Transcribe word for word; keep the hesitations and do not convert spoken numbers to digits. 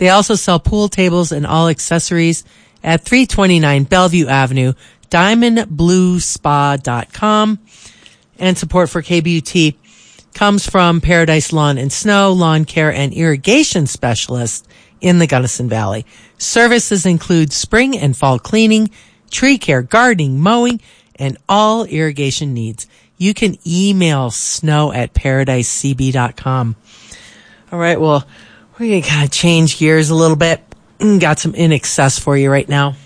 They also sell pool tables and all accessories at three twenty-nine Bellevue Avenue, diamond blue spa dot com. And support for K B U T comes from Paradise Lawn and Snow, lawn care and irrigation specialist in the Gunnison Valley. Services include spring and fall cleaning, tree care, gardening, mowing, and all irrigation needs. You can email snow at paradise c b dot com. All right, well, we're going to kind of change gears a little bit. Got some In Excess for you right now.